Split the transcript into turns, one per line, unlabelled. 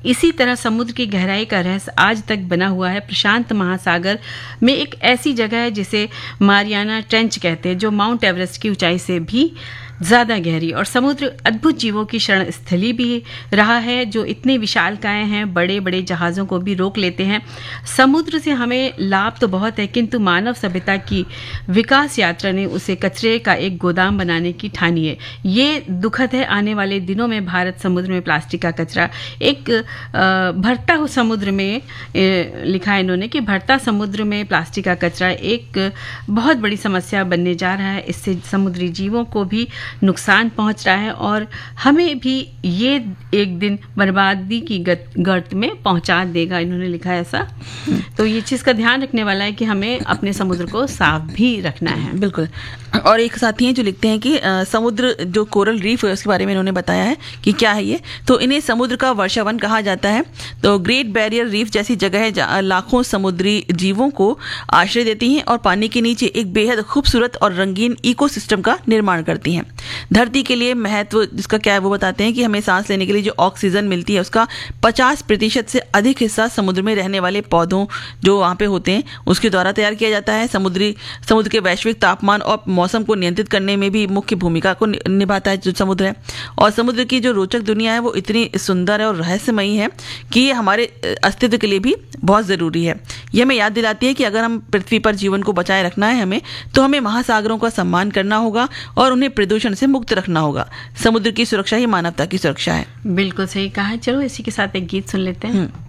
इसी तरह समुद्र की गहराई का रहस्य आज तक बना हुआ है। प्रशांत महासागर में एक ऐसी जगह है जिसे मारियाना ट्रेंच कहते हैं, जो माउंट एवरेस्ट की ऊंचाई से भी ज्यादा गहरी, और समुद्र अद्भुत जीवों की शरण स्थली भी रहा है, जो इतने विशालकाय हैं, बड़े बड़े जहाज़ों को भी रोक लेते हैं। समुद्र से हमें लाभ तो बहुत है, किंतु मानव सभ्यता की विकास यात्रा ने उसे कचरे का एक गोदाम बनाने की ठानी है। ये दुखद है। आने वाले दिनों में भारत समुद्र में प्लास्टिक का कचरा एक भरता हुआ समुद्र में, लिखा है इन्होंने कि भरता समुद्र में प्लास्टिक का कचरा एक बहुत बड़ी समस्या बनने जा रहा है। इससे समुद्री जीवों को भी नुकसान पहुंच रहा है और हमें भी ये एक दिन बर्बादी की गर्त में पहुंचा देगा। इन्होंने लिखा है ऐसा। तो ये चीज़ का ध्यान रखने वाला है कि हमें अपने समुद्र को साफ भी रखना है।
बिल्कुल। और एक साथी हैं जो लिखते हैं कि समुद्र जो कोरल रीफ है उसके बारे में इन्होंने बताया है कि क्या है ये। तो इन्हें समुद्र का वर्षावन कहा जाता है। तो ग्रेट बैरियर रीफ जैसी जगह है जहाँ लाखों समुद्री जीवों को आश्रय देती हैं और पानी के नीचे एक बेहद खूबसूरत और रंगीन इकोसिस्टम का निर्माण करती हैं। धरती के लिए महत्व जिसका क्या है वो बताते हैं कि हमें सांस लेने के लिए जो ऑक्सीजन मिलती है उसका 50% से अधिक हिस्सा समुद्र में रहने वाले पौधों जो वहाँ पे होते हैं उसके द्वारा तैयार किया जाता है। समुद्र के वैश्विक तापमान और मौसम को नियंत्रित करने में भी मुख्य भूमिका को निभाता है जो समुद्र है। और समुद्र की जो रोचक दुनिया है वो इतनी सुंदर है और रहस्यमयी है कि ये हमारे अस्तित्व के लिए भी बहुत ज़रूरी है। ये हमें याद दिलाती है कि अगर हम पृथ्वी पर जीवन को बचाए रखना है हमें, तो हमें महासागरों का सम्मान करना होगा और उन्हें प्रदूषण से मुक्त रखना होगा। समुद्र की सुरक्षा ही मानवता की सुरक्षा है।
बिल्कुल सही कहा है। चलो इसी के साथ एक गीत सुन लेते हैं।